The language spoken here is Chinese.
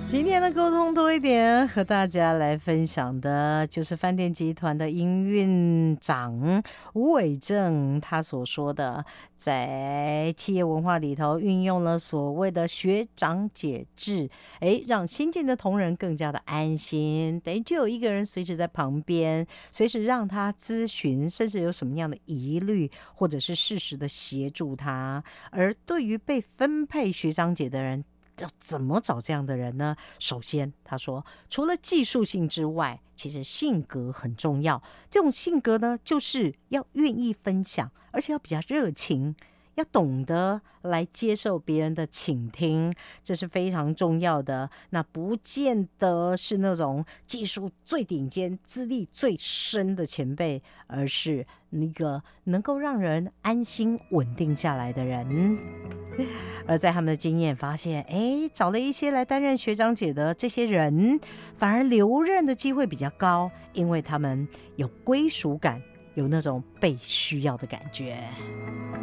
今天的沟通多一点，和大家来分享的就是饭店集团的营运长吴伟正他所说的，在企业文化里头运用了所谓的学长姐制，让新进的同仁更加的安心，等于就有一个人随时在旁边，随时让他咨询，甚至有什么样的疑虑，或者是适时的协助他。而对于被分配学长姐的人，要怎么找这样的人呢？首先，他说，除了技术性之外，其实性格很重要。这种性格呢，就是要愿意分享，而且要比较热情，要懂得来接受别人的倾听，这是非常重要的。那不见得是那种技术最顶尖、资历最深的前辈，而是那个能够让人安心稳定下来的人。而在他们的经验发现，找了一些来担任学长姐的这些人，反而留任的机会比较高，因为他们有归属感，有那种被需要的感觉。